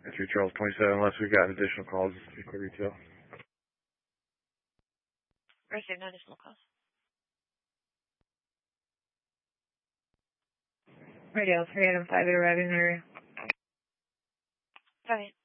Entry Charles 27, unless we've got additional calls, equal retail. Receive no additional calls. Radio 3 Adam 5 arriving area. 5-8.